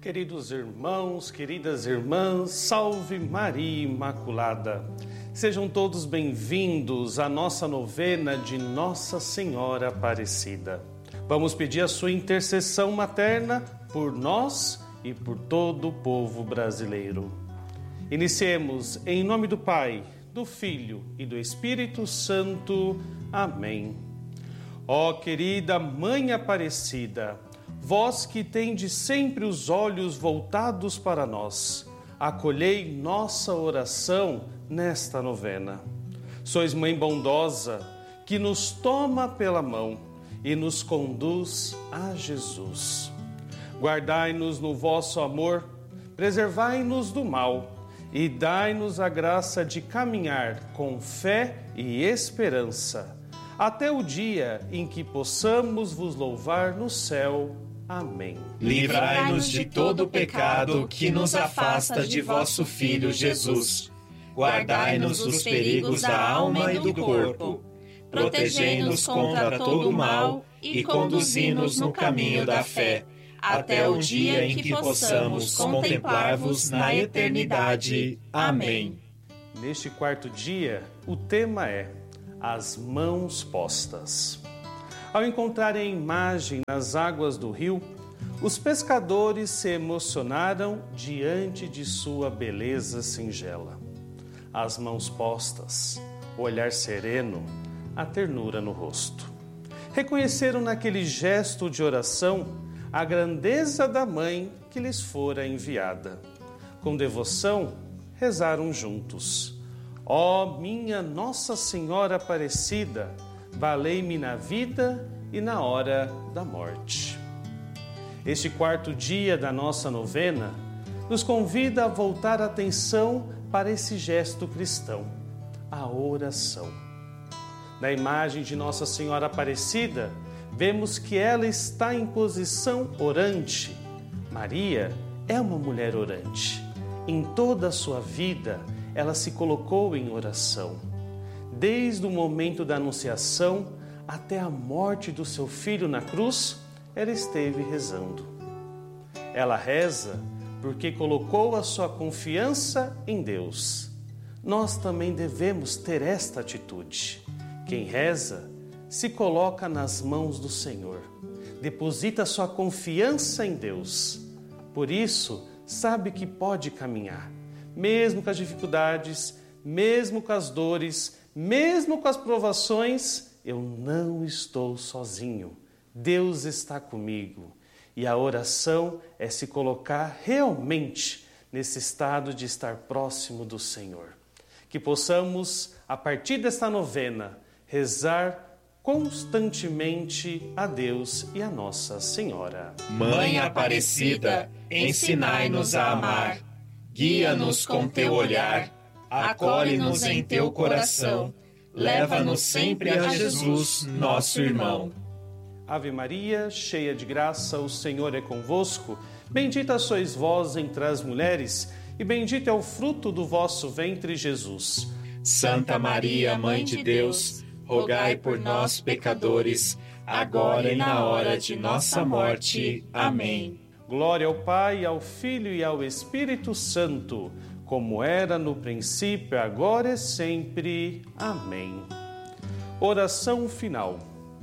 Queridos irmãos, queridas irmãs, salve Maria Imaculada. Sejam todos bem-vindos à nossa novena de Nossa Senhora Aparecida. Vamos pedir a sua intercessão materna por nós e por todo o povo brasileiro. Iniciemos em nome do Pai, do Filho e do Espírito Santo. Amém. Ó querida Mãe Aparecida, vós que tendes sempre os olhos voltados para nós, acolhei nossa oração nesta novena. Sois Mãe bondosa, que nos toma pela mão e nos conduz a Jesus. Guardai-nos no vosso amor, preservai-nos do mal e dai-nos a graça de caminhar com fé e esperança, até o dia em que possamos vos louvar no céu. Amém. Livrai-nos de todo pecado que nos afasta de vosso Filho Jesus. Guardai-nos dos perigos da alma e do corpo. Protegei-nos contra todo o mal e conduzi-nos no caminho da fé, até o dia em que possamos contemplar-vos na eternidade. Amém. Neste quarto dia, o tema é as mãos postas. Ao encontrarem a imagem nas águas do rio, os pescadores se emocionaram diante de sua beleza singela. As mãos postas, o olhar sereno, a ternura no rosto. Reconheceram naquele gesto de oração a grandeza da mãe que lhes fora enviada. Com devoção, rezaram juntos. Ó minha Nossa Senhora Aparecida, valei-me na vida e na hora da morte. Este quarto dia da nossa novena nos convida a voltar a atenção para esse gesto cristão, a oração. Na imagem de Nossa Senhora Aparecida, vemos que ela está em posição orante. Maria é uma mulher orante. Em toda a sua vida, ela se colocou em oração. Desde o momento da anunciação até a morte do seu filho na cruz, ela esteve rezando. Ela reza porque colocou a sua confiança em Deus. Nós também devemos ter esta atitude. Quem reza se coloca nas mãos do Senhor, deposita sua confiança em Deus. Por isso, sabe que pode caminhar, mesmo com as dificuldades, mesmo com as dores, mesmo com as provações, eu não estou sozinho. Deus está comigo. E a oração é se colocar realmente nesse estado de estar próximo do Senhor. Que possamos, a partir desta novena, rezar constantemente a Deus e a Nossa Senhora. Mãe Aparecida, ensinai-nos a amar. Guia-nos com teu olhar. Acolhe-nos em teu coração, leva-nos sempre a Jesus, nosso irmão. Ave Maria, cheia de graça, o Senhor é convosco. Bendita sois vós entre as mulheres, e bendito é o fruto do vosso ventre, Jesus. Santa Maria, Mãe de Deus, rogai por nós, pecadores, agora e na hora de nossa morte. Amém. Glória ao Pai, ao Filho e ao Espírito Santo, como era no princípio, agora e sempre. Amém. Oração final.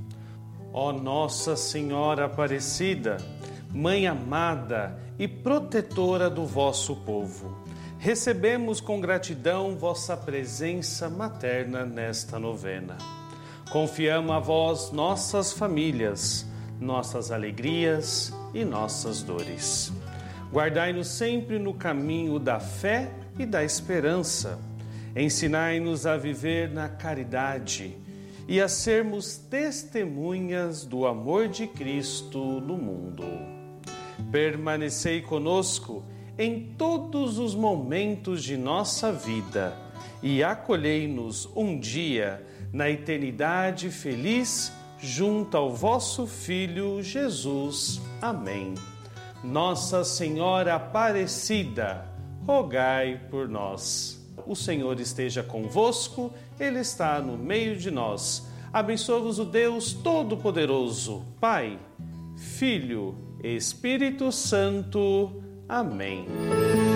Ó Nossa Senhora Aparecida, Mãe amada e protetora do vosso povo, recebemos com gratidão vossa presença materna nesta novena. Confiamos a vós nossas famílias, nossas alegrias e nossas dores. Guardai-nos sempre no caminho da fé e da esperança. Ensinai-nos a viver na caridade e a sermos testemunhas do amor de Cristo no mundo. Permanecei conosco em todos os momentos de nossa vida e acolhei-nos um dia na eternidade feliz junto ao vosso Filho Jesus. Amém. Nossa Senhora Aparecida, rogai por nós. O Senhor esteja convosco, Ele está no meio de nós. Abençoe-vos o Deus Todo-Poderoso, Pai, Filho, Espírito Santo. Amém.